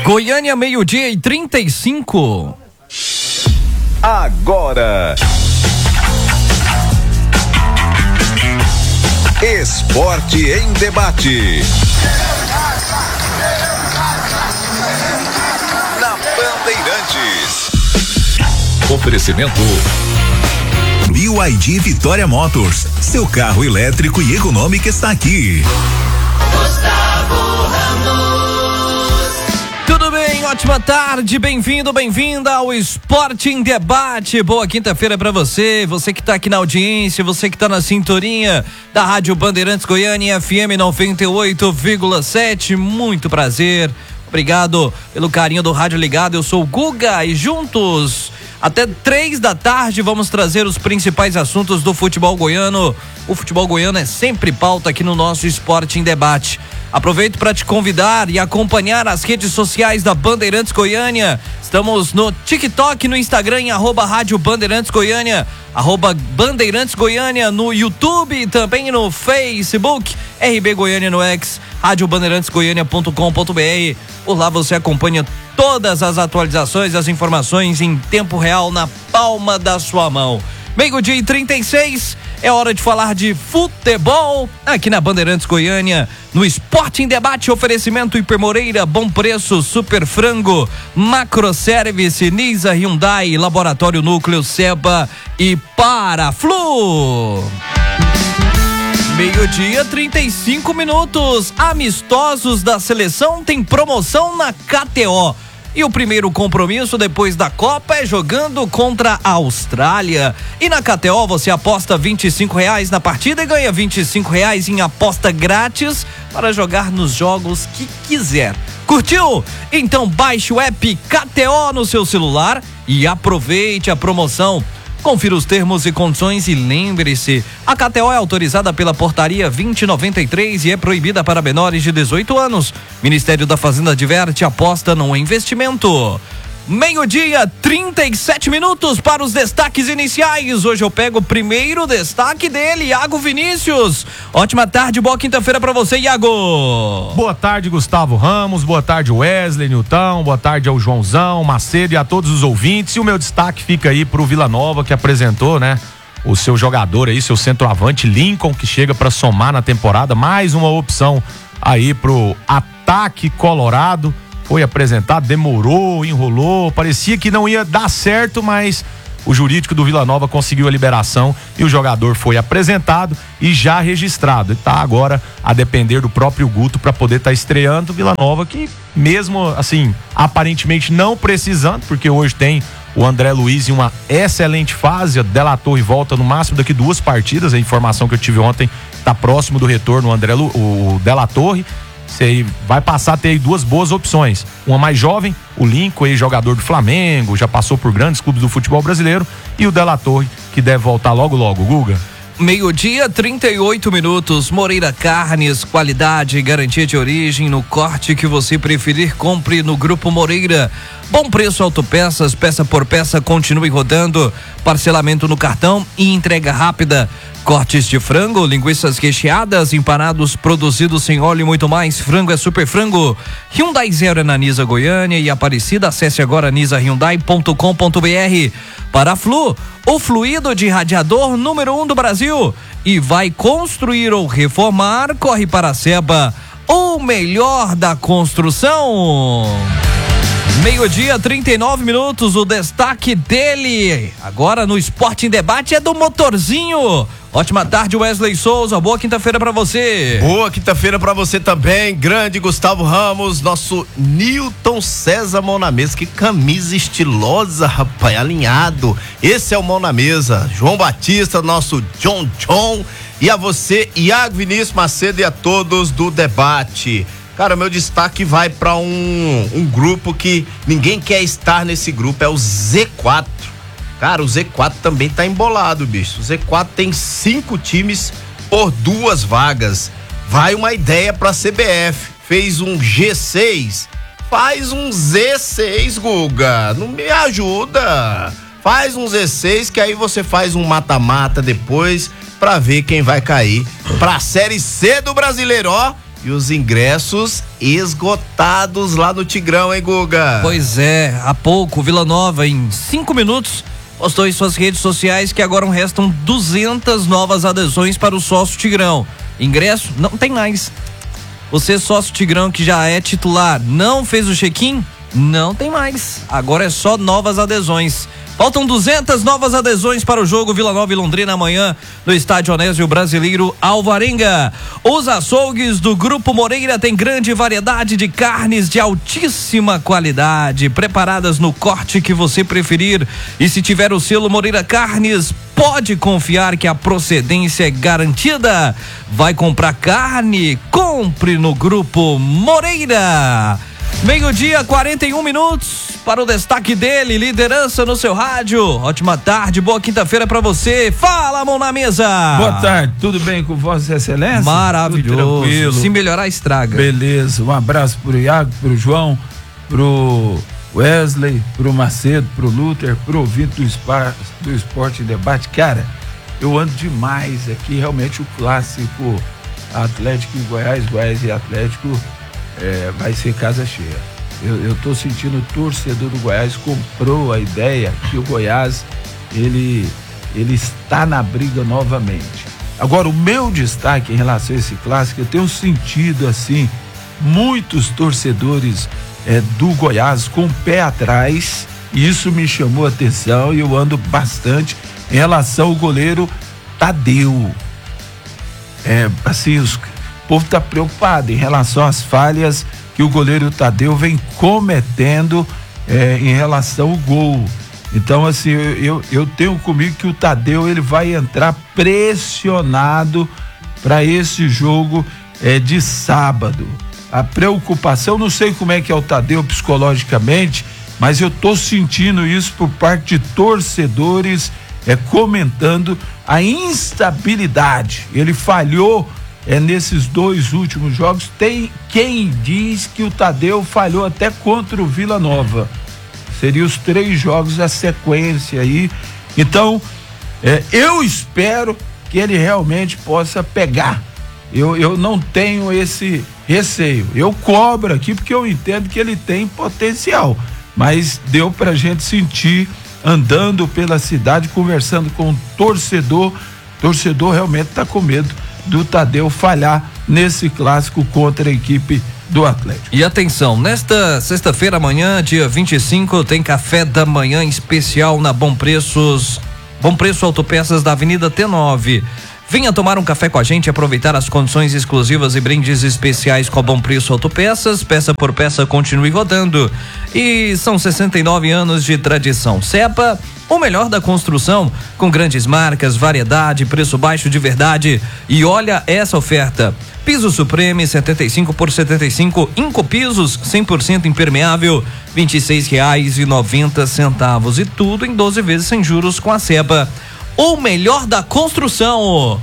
Goiânia, 12:35. Agora, Esporte em Debate. Na Bandeirantes. Oferecimento BYD Vitória Motors. Seu carro elétrico e econômico está aqui. Gustavo Ramos. Tudo bem? Ótima tarde, bem-vindo, bem-vinda ao Esporte em Debate. Boa quinta-feira pra você que tá aqui na audiência, você que tá na sintonia da Rádio Bandeirantes Goiânia FM 98,7. Muito prazer. Obrigado pelo carinho do rádio ligado. Eu sou o Guga e juntos até 3 da tarde vamos trazer os principais assuntos do futebol goiano. O futebol goiano é sempre pauta aqui no nosso Esporte em Debate. Aproveito para te convidar e acompanhar as redes sociais da Bandeirantes Goiânia. Estamos no TikTok, no Instagram, em @Rádio Bandeirantes Goiânia, @Bandeirantes Goiânia, no YouTube e também no Facebook, RB Goiânia no X, radiobandeirantes-goiania.com.br. Por lá você acompanha todas as atualizações, as informações em tempo real na palma da sua mão. 12:36, é hora de falar de futebol aqui na Bandeirantes Goiânia, no Esporte em Debate. Oferecimento Hiper Moreira, Bom Preço, Super Frango, Macro Service, Nisa Hyundai, Laboratório Núcleo, Seba e Paraflu. 12:35. Amistosos da seleção tem promoção na KTO. E o primeiro compromisso depois da Copa é jogando contra a Austrália. E na KTO você aposta R$25 na partida e ganha R$25 em aposta grátis para jogar nos jogos que quiser. Curtiu? Então baixe o app KTO no seu celular e aproveite a promoção. Confira os termos e condições e lembre-se, a KTO é autorizada pela portaria 2093 e é proibida para menores de 18 anos. Ministério da Fazenda adverte, aposta não é investimento. 12:37 para os destaques iniciais. Hoje eu pego o primeiro destaque dele, Iago Vinícius. Ótima tarde, boa quinta-feira pra você, Iago. Boa tarde, Gustavo Ramos, boa tarde, Wesley, Nilton, boa tarde ao Joãozão, Macedo e a todos os ouvintes. E o meu destaque fica aí pro Vila Nova, que apresentou, né, o seu jogador aí, seu centroavante Lincoln, que chega pra somar na temporada, mais uma opção aí pro ataque colorado. Foi apresentado, demorou, enrolou, parecia que não ia dar certo, mas o jurídico do Vila Nova conseguiu a liberação e o jogador foi apresentado e já registrado. E tá agora a depender do próprio Guto para poder estar estreando o Vila Nova, que mesmo assim, aparentemente não precisando, porque hoje tem o André Luiz em uma excelente fase, a Della Torre volta no máximo daqui 2 partidas, a informação que eu tive ontem tá próximo do retorno o Della Torre. Você vai passar a ter aí 2 boas opções. Uma mais jovem, o Lincoln, aí, jogador do Flamengo, já passou por grandes clubes do futebol brasileiro, e o Della Torre, que deve voltar logo, Guga. 12:38. Moreira Carnes, qualidade e garantia de origem no corte que você preferir, compre no Grupo Moreira. Bom Preço Autopeças, peça por peça, continue rodando, parcelamento no cartão e entrega rápida. Cortes de frango, linguiças recheadas, empanados produzidos sem óleo e muito mais. Frango é Super Frango. Hyundai Zero é na Nisa Goiânia e Aparecida. Acesse agora nisahyundai.com.br. Paraflu, o fluido de radiador número 1 do Brasil. E vai construir ou reformar, corre para a Seba, o melhor da construção. 12:39. O destaque dele agora no Esporte em Debate é do motorzinho. Ótima tarde, Wesley Souza, boa quinta-feira pra você. Boa quinta-feira pra você também, grande Gustavo Ramos, nosso Nilton César Mão na Mesa, que camisa estilosa, rapaz, alinhado. Esse é o Mão na Mesa, João Batista, nosso John, e a você, Iago Vinícius Macedo, e a todos do debate. Cara, meu destaque vai pra um grupo que ninguém quer estar nesse grupo, é o Z4. Cara, o Z4 também tá embolado, bicho. O Z4 tem 5 times por 2 vagas. Vai uma ideia pra CBF. Fez um G6. Faz um Z6, Guga. Não me ajuda. Faz um Z6 que aí você faz um mata-mata depois pra ver quem vai cair pra Série C do Brasileiro, ó. E os ingressos esgotados lá no Tigrão, hein, Guga? Pois é, há pouco, Vila Nova, em 5 minutos, postou em suas redes sociais que agora restam 200 novas adesões para o sócio Tigrão. Ingresso não tem mais. Você, sócio Tigrão, que já é titular, não fez o check-in? Não tem mais. Agora é só novas adesões. Faltam 200 novas adesões para o jogo Vila Nova e Londrina amanhã no estádio Onésio Brasileiro Alvarenga. Os açougues do Grupo Moreira têm grande variedade de carnes de altíssima qualidade, preparadas no corte que você preferir. E se tiver o selo Moreira Carnes, pode confiar que a procedência é garantida. Vai comprar carne? Compre no Grupo Moreira. 12:41 para o destaque dele, liderança no seu rádio. Ótima tarde, boa quinta-feira pra você. Fala, mão na mesa. Boa tarde, tudo bem com Vossa Excelência? Maravilhoso. Tudo tranquilo. Se melhorar, estraga. Beleza, um abraço pro Iago, pro João, pro Wesley, pro Macedo, pro Luther, pro ouvinte do Esporte em Debate. Cara, eu ando demais aqui, realmente o clássico Atlético e Goiás e Atlético vai ser casa cheia. Eu tô sentindo o torcedor do Goiás comprou a ideia que o Goiás ele está na briga novamente. Agora, o meu destaque em relação a esse clássico, eu tenho sentido assim muitos torcedores do Goiás com o pé atrás, e isso me chamou a atenção, e eu ando bastante em relação ao goleiro Tadeu. Assim, o povo tá preocupado em relação às falhas que o goleiro Tadeu vem cometendo em relação ao gol. Então, assim, eu tenho comigo que o Tadeu ele vai entrar pressionado para esse jogo de sábado. A preocupação, não sei como é que é o Tadeu psicologicamente, mas eu tô sentindo isso por parte de torcedores comentando a instabilidade. Ele falhou nesses 2 últimos jogos. Tem quem diz que o Tadeu falhou até contra o Vila Nova. Seria os 3 jogos a sequência aí. Então, eu espero que ele realmente possa pegar. Eu não tenho esse receio. Eu cobro aqui porque eu entendo que ele tem potencial. Mas deu pra gente sentir, andando pela cidade, conversando com o torcedor. O torcedor realmente tá com medo do Tadeu falhar nesse clássico contra a equipe do Atlético. E atenção, nesta sexta-feira, amanhã, dia 25, tem café da manhã especial na Bom Preços Autopeças da Avenida T9. Venha tomar um café com a gente e aproveitar as condições exclusivas e brindes especiais com a Bom Preço Autopeças. Peça por peça continue rodando. E são 69 anos de tradição. CEPA, o melhor da construção, com grandes marcas, variedade, preço baixo de verdade. E olha essa oferta: piso Supreme 75 por 75, Incopisos 100% impermeável, R$26,90, e tudo em 12 vezes sem juros com a CEPA. O melhor da construção.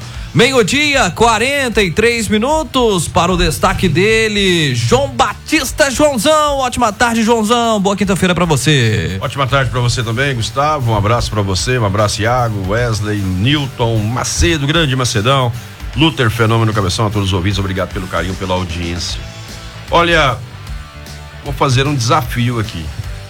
12:43 para o destaque dele, João Batista. Joãozão, ótima tarde, Joãozão, boa quinta-feira pra você. Ótima tarde pra você também, Gustavo, um abraço pra você, um abraço Iago, Wesley, Newton, Macedo, grande Macedão, Luther, Fenômeno, Cabeção, a todos os ouvintes, obrigado pelo carinho, pela audiência. Olha, vou fazer um desafio aqui.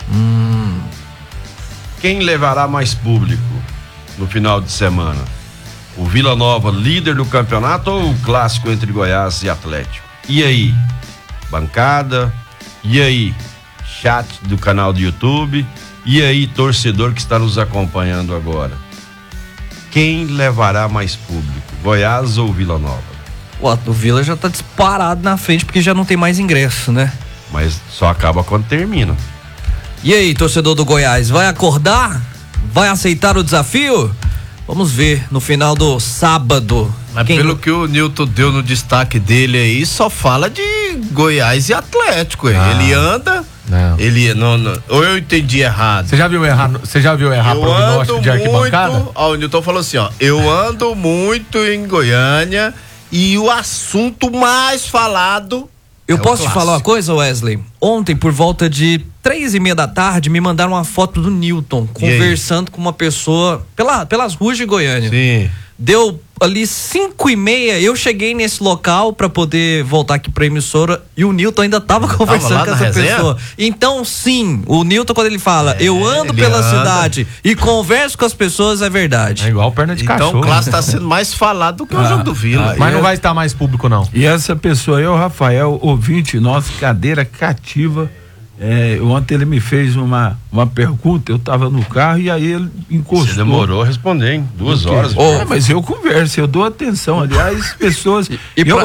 Quem levará mais público no final de semana? O Vila Nova, líder do campeonato, ou o clássico entre Goiás e Atlético? E aí, bancada? E aí, chat do canal do YouTube? E aí, torcedor que está nos acompanhando agora? Quem levará mais público, Goiás ou Vila Nova? O Vila já tá disparado na frente porque já não tem mais ingresso, né? Mas só acaba quando termina. E aí, torcedor do Goiás, vai acordar? Vai aceitar o desafio? Vamos ver no final do sábado. Mas pelo que o Newton deu no destaque dele aí, só fala de Goiás e Atlético. Ele anda. Não. Ele não. Ou eu entendi errado? Você já viu errar prognóstico de arquibancada? O Newton falou assim, ó: eu ando muito em Goiânia e o assunto mais falado. Eu posso te falar uma coisa, Wesley? Ontem, por volta de 3:30 da tarde, me mandaram uma foto do Newton conversando com uma pessoa pelas ruas de Goiânia. Sim. Deu ali 5h30, eu cheguei nesse local pra poder voltar aqui pra emissora e o Nilton ainda tava conversando lá com na essa resenha? pessoa. Então sim, o Nilton quando ele fala, eu ando ele pela anda. cidade e converso com as pessoas, é verdade. É igual perna de Então cachorro. o clássico tá sendo mais falado do que o jogo do Vila. Mas não vai estar mais público, não. E essa pessoa aí, o Rafael, ouvinte nosso, cadeira cativa. Ontem ele me fez uma pergunta, eu tava no carro e aí ele encostou. Você demorou a responder, hein? 2 horas. Mas eu converso, eu dou atenção. Aliás, pessoas. E não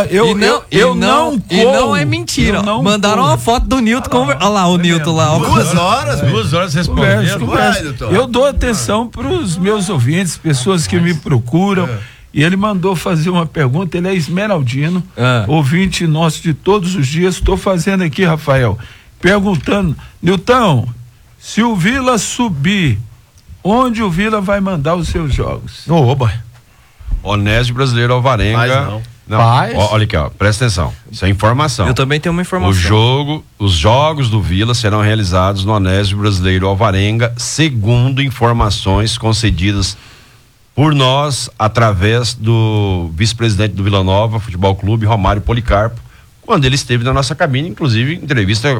é mentira. eu não Mandaram corro. uma foto do Nilton. Olha lá o Nilton lá. ó. 2 horas, 2 horas respondendo. Converso. Doutor. Eu dou atenção para os meus ouvintes, pessoas que me procuram. E ele mandou fazer uma pergunta, ele é esmeraldino, ouvinte nosso de todos os dias. Estou fazendo aqui, Rafael, perguntando, Nilton, se o Vila subir, onde o Vila vai mandar os seus jogos? Oba. Onésio Brasileiro Alvarenga. Faz não. Faz. Olha aqui, ó, presta atenção. Isso é informação. Eu também tenho uma informação. Os jogos do Vila serão realizados no Onésio Brasileiro Alvarenga, segundo informações concedidas por nós, através do vice-presidente do Vila Nova Futebol Clube, Romário Policarpo, quando ele esteve na nossa cabine, inclusive entrevista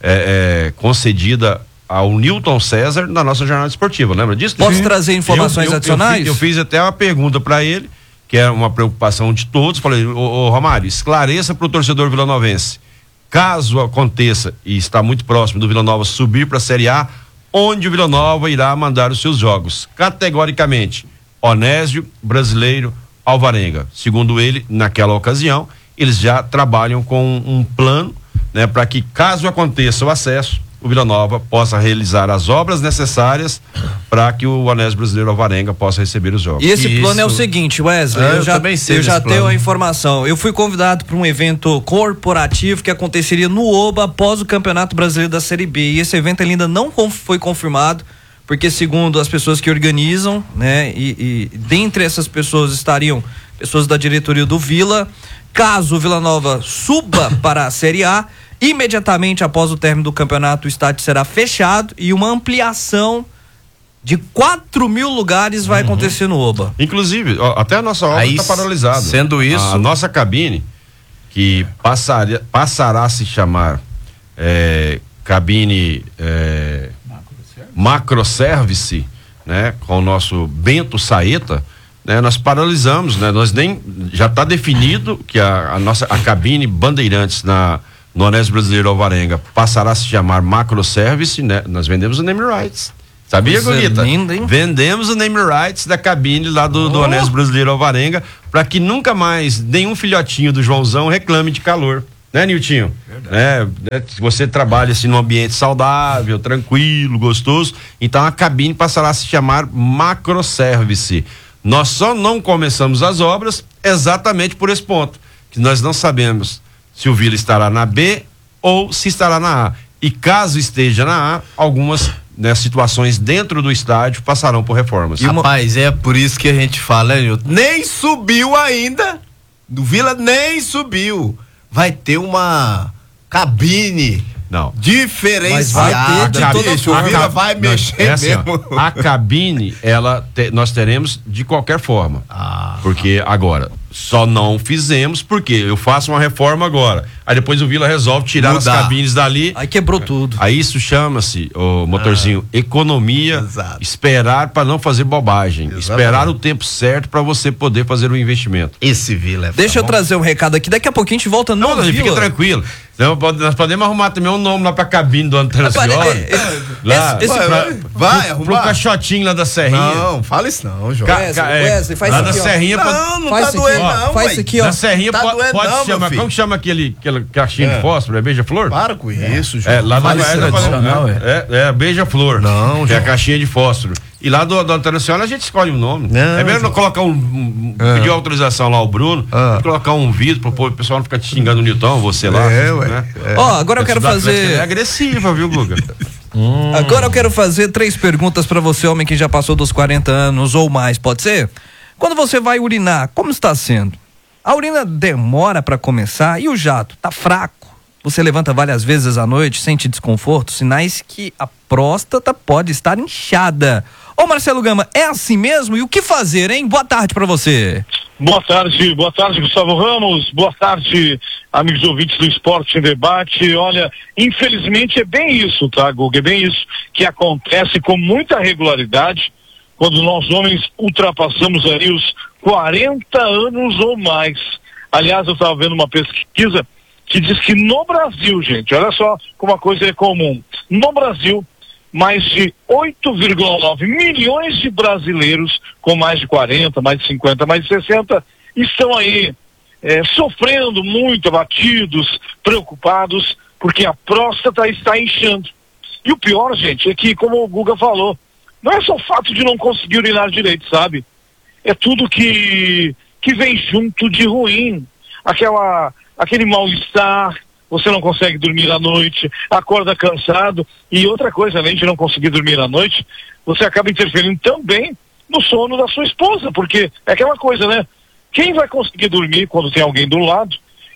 concedida ao Nilton César na nossa jornada esportiva, lembra disso? Posso trazer informações adicionais? Eu fiz até uma pergunta para ele, que é uma preocupação de todos, falei, ô Romário, esclareça para o torcedor vilanovense, caso aconteça, e está muito próximo do Vila Nova subir para a Série A, onde o Vila Nova irá mandar os seus jogos, categoricamente, Onésio Brasileiro Alvarenga. Segundo ele, naquela ocasião, eles já trabalham com um plano, né, para que caso aconteça o acesso, o Vila Nova possa realizar as obras necessárias para que o Onésio Brasileiro Alvarenga possa receber os jogos. E esse plano é o seguinte, Wesley, eu já tenho a informação. Eu fui convidado para um evento corporativo que aconteceria no Oba após o Campeonato Brasileiro da Série B. E esse evento ainda não foi confirmado, porque segundo as pessoas que organizam, né, e dentre essas pessoas estariam pessoas da diretoria do Vila. Caso o Vila Nova suba para a Série A, imediatamente após o término do campeonato, o estádio será fechado e uma ampliação de 4.000 lugares vai acontecer no Oba. Inclusive, até a nossa obra está paralisada. Sendo isso, a nossa cabine, que passará a se chamar cabine Macroservice, né, com o nosso Bento Saeta, né, nós paralisamos, né, já está definido que a cabine Bandeirantes no Onésio Brasileiro Alvarenga passará a se chamar Macroservice, né? Nós vendemos o name rights. Sabia, Gurita? Vendemos o name rights da cabine lá do Onésio Brasileiro Alvarenga, para que nunca mais nenhum filhotinho do Joãozão reclame de calor. Né, Niltinho? Se você trabalha assim num ambiente saudável, tranquilo, gostoso, então a cabine passará a se chamar Macroservice. Nós só não começamos as obras exatamente por esse ponto, que nós não sabemos se o Vila estará na B ou se estará na A. E caso esteja na A, algumas, né, situações dentro do estádio passarão por reformas. Rapaz, é por isso que a gente fala, né, Nilton? Nem subiu ainda, do Vila nem subiu. Vai ter uma cabine diferenciada. O Vila vai mexer mesmo. A cabine, nós teremos de qualquer forma. Porque agora, só não fizemos porque eu faço uma reforma agora. Aí depois o Vila resolve tirar as cabines dali. Aí quebrou tudo. Aí isso chama-se, motorzinho, economia. Exato. Esperar para não fazer bobagem. Exatamente. Esperar o tempo certo para você poder fazer o investimento. Esse Vila Deixa eu trazer um recado aqui. Daqui a pouquinho a gente volta no Vila. Fica tranquilo. Nós podemos arrumar também um nome lá pra cabine do Antônio Senhora. Vai arrumar. Pro caixotinho lá da Serrinha. Não, fala isso não, João. Wesley, faz lá isso aqui, na Serrinha. Não tá doendo não, faz isso aqui, ó. Na Serrinha pode chamar. Como chama aquele caixinha de fósforo? É beija-flor? Para com isso, João. Lá na tradicional, beija-flor. Não, que é a caixinha de fósforo. E lá do Antônio Senhora a gente escolhe o nome. É melhor não colocar pedir autorização lá ao Bruno, colocar um vidro pro pessoal não ficar te xingando o Nilton, você lá. Agora eu quero fazer. É agressiva, viu, Guga? Agora eu quero fazer 3 perguntas pra você, homem que já passou dos 40 anos ou mais, pode ser? Quando você vai urinar, como está sendo? A urina demora pra começar e o jato tá fraco? você levanta várias vezes à noite, sente desconforto, sinais que a próstata pode estar inchada. Ô Marcelo Gama, é assim mesmo? E o que fazer, hein? Boa tarde pra você. Boa tarde, Gustavo Ramos, boa tarde, amigos ouvintes do Esporte em Debate. Olha, infelizmente é bem isso, tá, Guga? É bem isso que acontece com muita regularidade quando nós homens ultrapassamos aí os 40 anos ou mais. Aliás, eu estava vendo uma pesquisa que diz que no Brasil, gente, olha só como a coisa é comum, no Brasil, mais de 8,9 milhões de brasileiros com mais de 40, mais de 50, mais de 60 estão aí sofrendo muito, abatidos, preocupados, porque a próstata está inchando. E o pior, gente, é que, como o Guga falou, não é só o fato de não conseguir urinar direito, sabe? É tudo que vem junto de ruim. Aquele mal-estar, você não consegue dormir à noite, acorda cansado, e outra coisa, além de não conseguir dormir à noite, você acaba interferindo também no sono da sua esposa, porque é aquela coisa, né? Quem vai conseguir dormir quando tem alguém do lado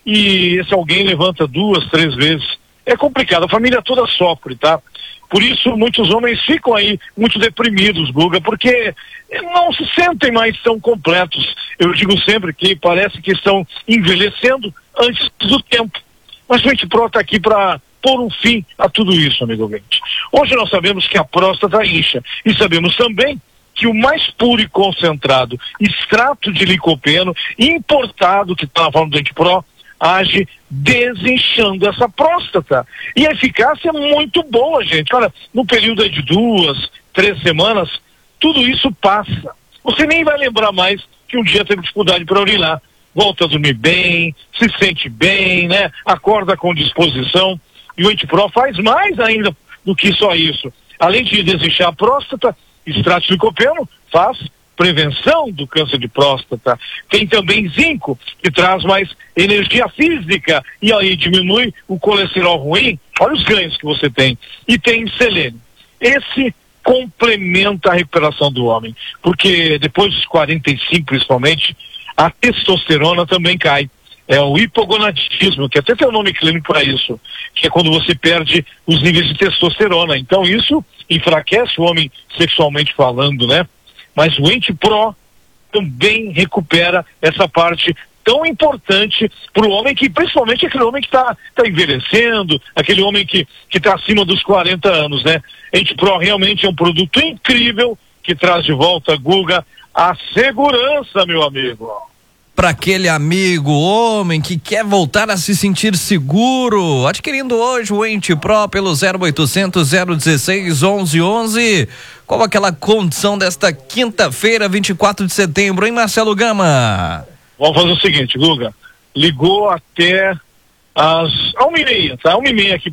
e esse alguém levanta 2, 3 vezes? É complicado, a família toda sofre, tá? Por isso muitos homens ficam aí muito deprimidos, Guga, porque não se sentem mais tão completos. Eu digo sempre que parece que estão envelhecendo antes do tempo. Mas o Ente Pro está aqui para pôr um fim a tudo isso, amigo ouvinte. Hoje nós sabemos que a próstata incha e sabemos também que o mais puro e concentrado extrato de licopeno importado, que está na forma do Ente Pro, age desinchando essa próstata. E a eficácia é muito boa, gente. Olha, no período de 2, 3 semanas, tudo isso passa. Você nem vai lembrar mais que um dia teve dificuldade para urinar. Volta a dormir bem, se sente bem, né? Acorda com disposição. E o Ente Pro faz mais ainda do que só isso. Além de desinchar a próstata, extrato de licopeno faz prevenção do câncer de próstata. Tem também zinco, que traz mais energia física e aí diminui o colesterol ruim. Olha os ganhos que você tem. E tem selênio. Esse complementa a recuperação do homem, porque depois dos 45 principalmente, a testosterona também cai. É o hipogonadismo, que até tem um nome clínico para isso, que é quando você perde os níveis de testosterona. Então isso enfraquece o homem sexualmente falando, né? Mas o Ente Pro também recupera essa parte tão importante para o homem, que principalmente aquele homem que está envelhecendo, aquele homem que está acima dos 40 anos, né? Ente Pro realmente é um produto incrível que traz de volta, Guga, a segurança, meu amigo. Para aquele amigo homem que quer voltar a se sentir seguro, adquirindo hoje o Ente Pro pelo 0800 016 1111. Qual aquela condição desta quinta-feira, 24 de setembro, hein, Marcelo Gama? Vamos fazer o seguinte, Guga, ligou até às 1h30, tá? 1h30 aqui